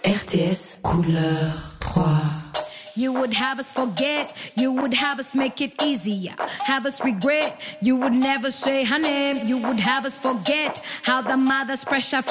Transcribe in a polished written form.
RTS couleur 3. You would have us forget, you would have us make it easier, have us regret, you would never say her name, you would have us forget how the mother's pressure